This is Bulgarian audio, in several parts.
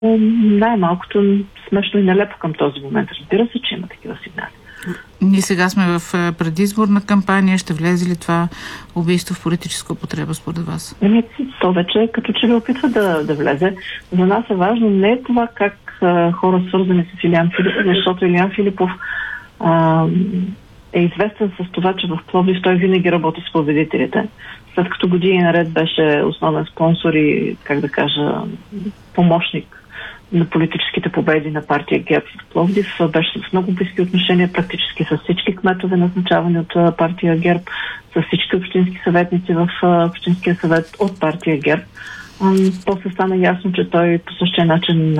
най-малкото смешно и нелепо към този момент. Разбира се, че има такива сигнали. Ние сега сме в предизборна кампания. Ще влезе ли това убийство в политическа употреба според вас? То вече като че ли опитва да влезе. За нас е важно не това как хора свързани с Илиян Филипов, защото Илиян Филипов е известен с това, че в Пловдив той винаги работи с победителите. След като години наред беше основен спонсор и, помощник на политическите победи на партия ГЕРБ в Пловдив, беше с много близки отношения практически с всички кметове, назначавани от партия ГЕРБ, с всички общински съветници в Общинския съвет от партия ГЕРБ. После стана ясно, че той по същия начин,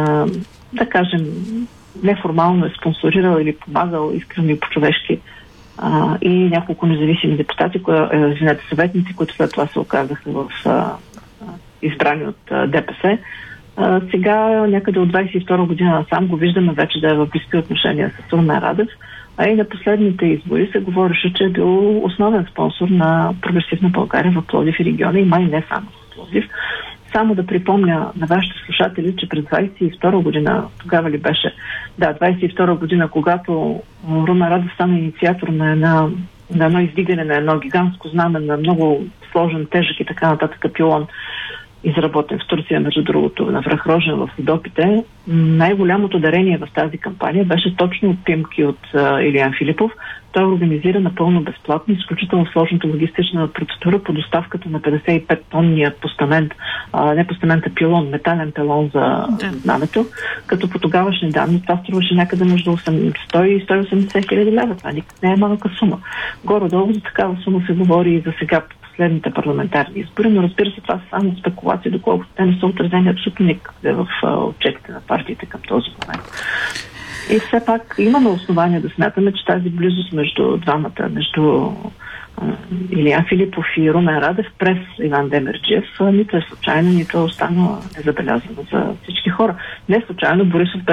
неформално е спонсорирал или помагал искрено и по-човешки и няколко независими депутати, съветници, които след това се оказаха избрани от ДПС. Сега, някъде от 22 година насам, го виждаме вече да е в близки отношения с Румен Радев, а и на последните избори се говореше, че е бил основен спонсор на Прогресивна България в Пловдив и региона, и май не само в Пловдив. Само да припомня на вашите слушатели, че през 22 година, тогава ли беше? Да, 22 година, когато Румен Радев стана инициатор на едно издигане на едно гигантско знаме на много сложен, тежък и така нататък пилон, изработен в Турция, между другото, на връх Рожен в Родопите, най-голямото дарение в тази кампания беше точно от Пимки от Илиян Филипов. Той организира напълно безплатно, изключително сложната логистична процедура по доставката на 55-тонния постамент, пилон, метален пилон за знамето, като по тогавашни данни това струваше някъде между 100 и 180 хиляди лева. Това никак не е малка сума. Горе-долу за такава сума се говори и за сега последните парламентарни избори, но разбира се, това са само спекулации, доколкото те не са отразени абсолютно никъде в отчетите на партиите към този момент. И все пак имаме основания да смятаме, че тази близост между двамата, между Илиян Филипов и Румен Радев през Иван Демерджиев, нито е случайно, нито е останала незабелязано за всички хора. Не случайно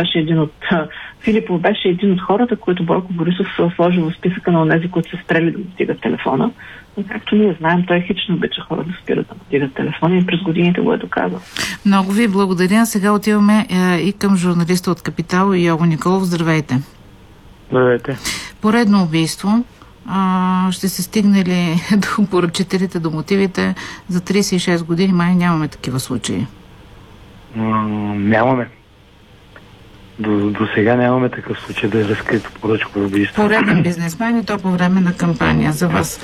Филипов беше един от хората, които Бойко Борисов сложи в списъка на онези, които са спрели да му стигат телефона. Но както ние знаем, той хищно обича хора да спират да му стигат телефона и през годините го е доказал. Много ви благодаря. Сега отиваме и към журналиста от Капитал Його Николов. Здравейте. Здравейте. Поредно убийство. Ще се стигне ли до поръчителите, до мотивите? За 36 години май нямаме такива случаи. Нямаме. До сега нямаме такъв случай да е разкрито поръчково убийство. Пореден бизнесмен и то по време на кампания за вас.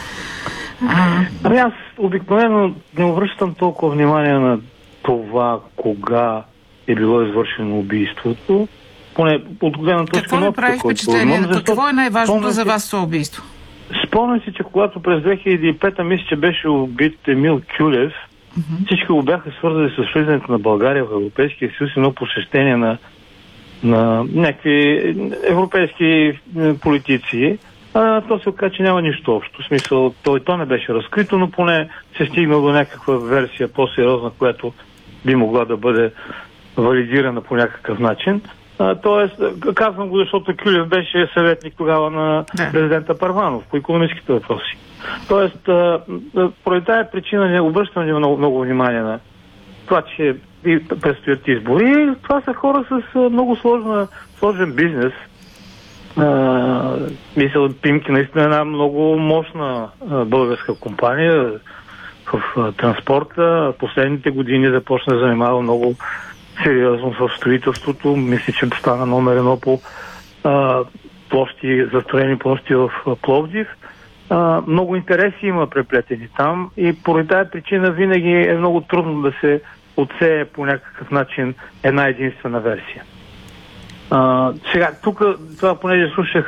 Аз обикновено не обръщам толкова внимание на това, кога е било извършено убийството. Поне от гледна точка. Какво ви прави впечатление? Какво е най-важното за вас това убийство? Спомням си, че когато през 2005 мисля, че беше убит Емил Кюлев, всички го бяха свързали с влизането на България в Европейския съюз, едно посещение на някакви европейски политици. То се оказа, че няма нищо общо. В смисъл, то не беше разкрито, но поне се стигна до някаква версия по-сериозна, която би могла да бъде валидирана по някакъв начин. Тоест, казвам го, защото Кюлев беше съветник тогава на президента Първанов по икономическите въпроси. Тоест, поради тази причина не обръщам много внимание на това, че предстоят избори. Това са хора с много сложен бизнес. Мисля, Пимки наистина е една много мощна българска компания в транспорта. Последните години започна да занимава много сериозно в строителството. Мисля, че стана номер 1 по застроени площи в Пловдив. Много интереси има преплетени там и поради тази причина винаги е много трудно да се отсее по някакъв начин една единствена версия. Сега, тук, това понеже слушах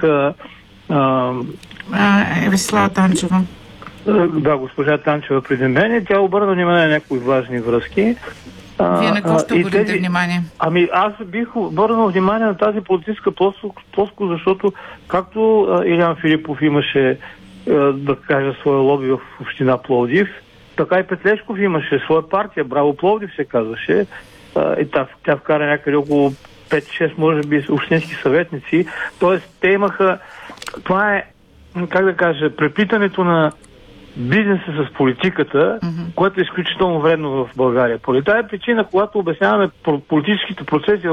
Весела Танчева. Да, госпожа Танчева преди мен, тя обърна внимание на някои важни връзки. Вие на какво ще обърнете внимание? Аз бих обърнал внимание на тази политическа плоско, защото както Илиян Филипов имаше, да кажа, своя лоби в община Пловдив, така и Петлешков имаше своя партия, Браво Пловдив се казваше, и тя вкара някъде около 5-6, може би, общински съветници. Тоест, те имаха... Това е, как да кажа, преплитането на бизнеса с политиката, което е изключително вредно в България. Поради тази причина, когато обясняваме политическите процеси в